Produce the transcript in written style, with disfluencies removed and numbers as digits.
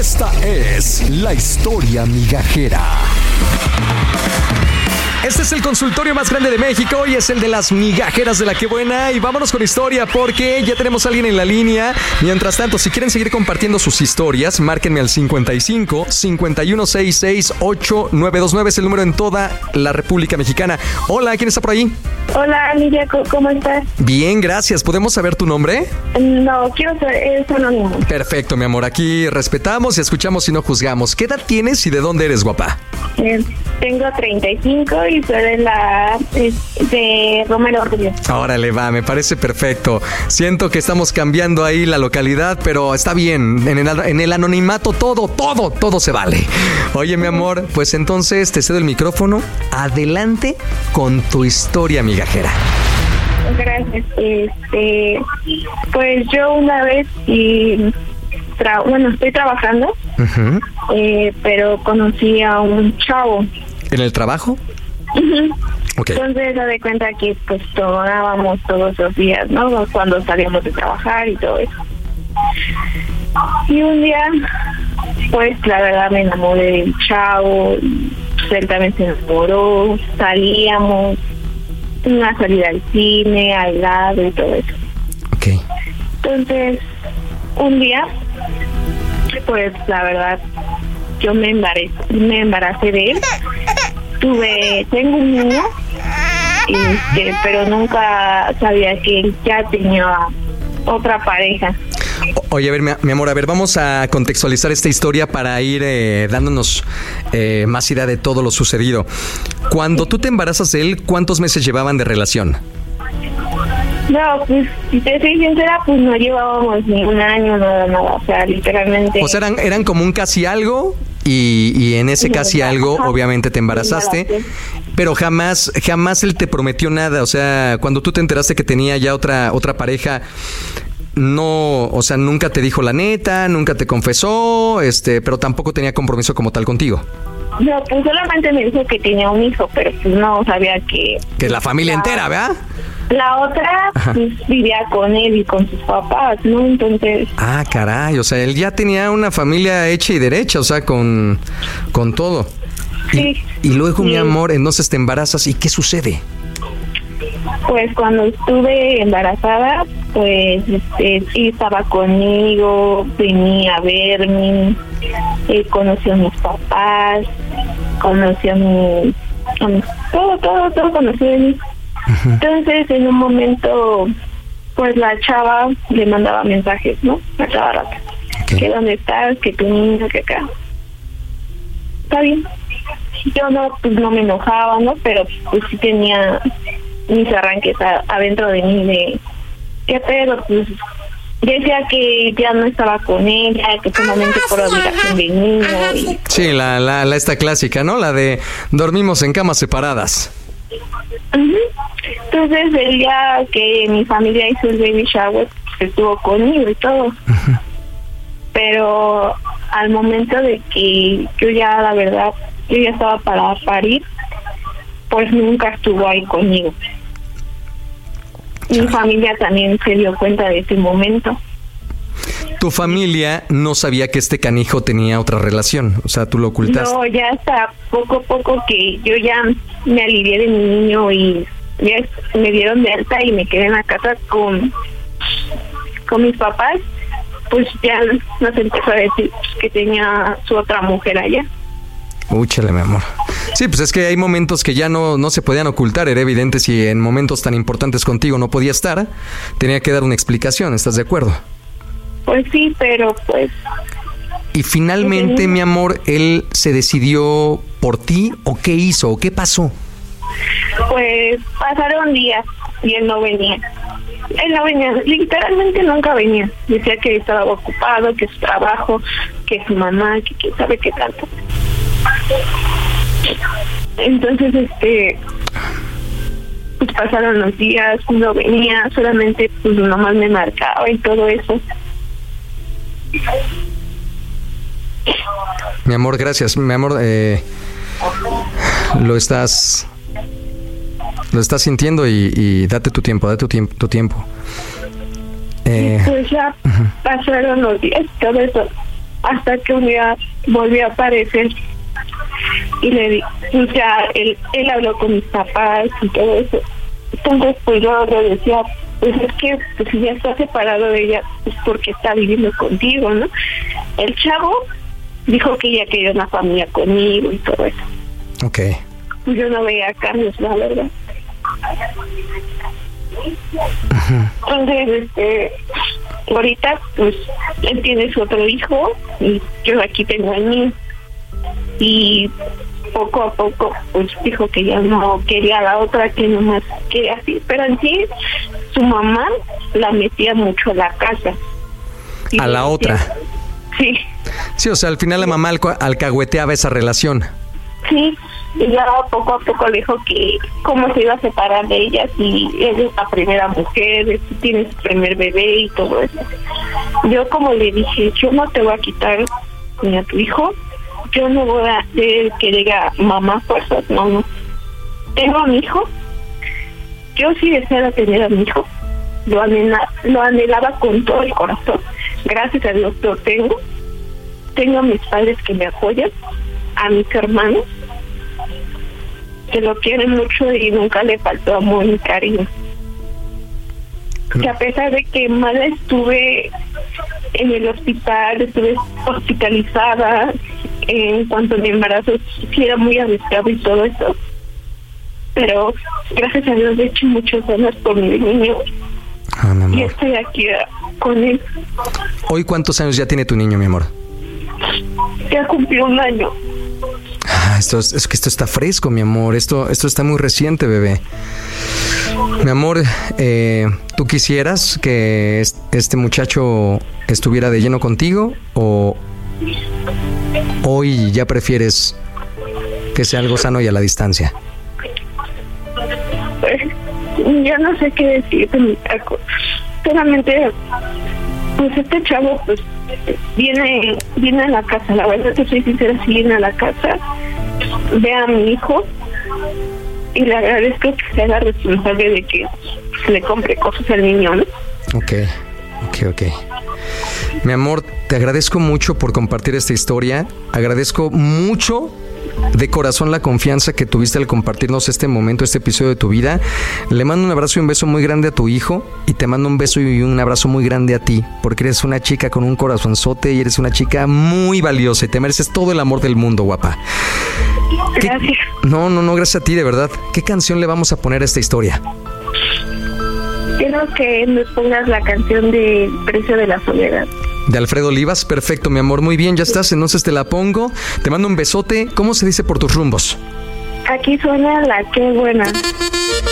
Esta es la historia migajera. Este es el consultorio más grande de México y es el de las migajeras de La Que Buena. Y vámonos con historia porque ya tenemos a alguien en la línea. Mientras tanto, si quieren seguir compartiendo sus historias, márquenme al 55 5166 8929. Es el número en toda la República Mexicana. Hola, ¿quién está por ahí? Hola, Lidia, ¿cómo estás? Bien, gracias. ¿Podemos saber tu nombre? No, quiero saber, es anónimo. Perfecto, mi amor. Aquí respetamos y escuchamos y no juzgamos. ¿Qué edad tienes y de dónde eres, guapa? Tengo 35 y soy de Romero Rubio. Órale, va, me parece perfecto. Siento que estamos cambiando ahí la localidad, pero está bien. En el anonimato todo se vale. Oye, mi amor, pues entonces te cedo el micrófono. Adelante con tu historia migajera. Gracias. Pues yo una vez estoy trabajando, pero conocí a un chavo. ¿En el trabajo? Okay. Entonces, se da cuenta que pues tomábamos todos los días, ¿no? Cuando salíamos de trabajar y todo eso. Y un día, pues la verdad me enamoré del chavo, pues, él también se enamoró, salíamos, una salida al cine, al helado y todo eso. Okay. Entonces, un día, pues la verdad, yo me embaracé de él. Tengo un niño, pero nunca sabía que él ya tenía otra pareja. Oye, a ver, mi amor, vamos a contextualizar esta historia para ir dándonos más idea de todo lo sucedido. Cuando tú te embarazas de él, ¿cuántos meses llevaban de relación? No, pues, si te soy sincera, pues no llevábamos ni un año, nada, o sea, literalmente. O sea, eran como un casi algo y en ese casi algo, obviamente te embarazaste, pero jamás él te prometió nada. O sea, cuando tú te enteraste que tenía ya otra pareja, no, o sea, nunca te dijo la neta, nunca te confesó, pero tampoco tenía compromiso como tal contigo. No, pues solamente me dijo que tenía un hijo, pero pues no sabía que la familia entera, ¿verdad? La otra, pues, vivía con él y con sus papás, ¿no? Entonces... Ah, caray, o sea, él ya tenía una familia hecha y derecha, o sea, con todo. Sí. Y luego, mi amor, entonces te embarazas, ¿y qué sucede? Pues cuando estuve embarazada, pues estaba conmigo, venía a verme, conoció a mis papás, conoció a mi... Todo conoció de mí. Entonces, en un momento, pues la chava le mandaba mensajes, ¿no? A cada rato. Okay. Que dónde estás, que tu niño, que acá. Está bien. Yo no me enojaba, ¿no? Pero pues sí tenía mis arranques adentro de mí de qué pedo, pues decía que ya no estaba con ella, que solamente por obligación de niño. Sí, la esta clásica, ¿no? La de dormimos en camas separadas. Entonces el día que mi familia hizo el baby shower, pues, estuvo conmigo y todo. Pero al momento de que yo ya estaba para parir, pues nunca estuvo ahí conmigo. Mi familia también se dio cuenta de ese momento. ¿Tu familia no sabía que este canijo tenía otra relación? O sea, ¿tú lo ocultaste? No, ya hasta poco a poco que yo ya me alivié de mi niño y ya me dieron de alta y me quedé en la casa con mis papás, pues ya nos empezó a decir que tenía su otra mujer allá. Úchale, mi amor. Sí, pues es que hay momentos que ya no se podían ocultar. Era evidente, si en momentos tan importantes contigo no podía estar, tenía que dar una explicación. ¿Estás de acuerdo? Pues sí, pero pues... Y finalmente, mi amor, ¿él se decidió por ti o qué hizo o qué pasó? Pues pasaron días y él no venía. Literalmente nunca venía. Decía que estaba ocupado, que su trabajo, que su mamá, que sabe qué tanto. Entonces, pues pasaron los días, no venía, solamente pues nomás me marcaba y todo eso. Mi amor, gracias. Mi amor, lo estás sintiendo y date tu tiempo, tu tiempo. Pues ya pasaron los días, todo eso. hasta que un día volvió a aparecer y pues ya él habló con mis papás y todo eso. Entonces pues yo le decía, pues es que pues si ya está separado de ella, pues porque está viviendo contigo, ¿no? El chavo dijo que ella quería una familia conmigo y todo eso. Okay. Pues yo no veía cambios, la verdad. Entonces, ahorita pues él tiene su otro hijo y yo aquí tengo el mío. Y poco a poco pues dijo que ya no quería a la otra, que nomás quería así, pero en sí su mamá la metía mucho a la casa. ¿A la otra? Sí. Sí, o sea, al final la mamá alcahueteaba esa relación. Sí, y ya poco a poco le dijo que cómo se iba a separar de ella si ella es la primera mujer, si tiene su primer bebé y todo eso. Yo como le dije, yo no te voy a quitar ni a tu hijo, yo no voy a hacer que diga mamá fuerzas, no. Tengo a mi hijo, yo sí deseaba tener a mi hijo, lo anhelaba con todo el corazón, gracias a Dios lo tengo a mis padres que me apoyan, a mis hermanos que lo quieren mucho y nunca le faltó amor ni cariño. Que a pesar de que mal estuve en el hospital, estuve hospitalizada en cuanto a mi embarazo, sí era muy arriesgado y todo eso, pero gracias a Dios he hecho muchas ganas por mi niño. Mi amor. Y estoy aquí con él. ¿Hoy cuántos años ya tiene tu niño, mi amor? Ya cumplió 1 año. Esto está fresco, mi amor. Esto está muy reciente, bebé. Mi amor, ¿tú quisieras que este muchacho estuviera de lleno contigo o hoy ya prefieres que sea algo sano y a la distancia? Ya no sé qué decirte, mi taco. Solamente, pues este chavo, pues viene a la casa. La verdad que soy sincera, si viene a la casa, ve a mi hijo y le agradezco que se haga responsable de que le compre cosas al niño, ¿no? Ok. Mi amor, te agradezco mucho por compartir esta historia. Agradezco mucho de corazón la confianza que tuviste al compartirnos este momento, este episodio de tu vida. Le mando un abrazo y un beso muy grande a tu hijo y te mando un beso y un abrazo muy grande a ti, porque eres una chica con un corazonzote y eres una chica muy valiosa y te mereces todo el amor del mundo, guapa. Gracias. No, gracias a ti, de verdad. ¿Qué canción le vamos a poner a esta historia? Quiero que nos pongas la canción de Precio de la Soledad. De Alfredo Olivas, perfecto, mi amor, muy bien, ya estás, entonces te la pongo, te mando un besote. ¿Cómo se dice por tus rumbos? Aquí suena la Qué Buena.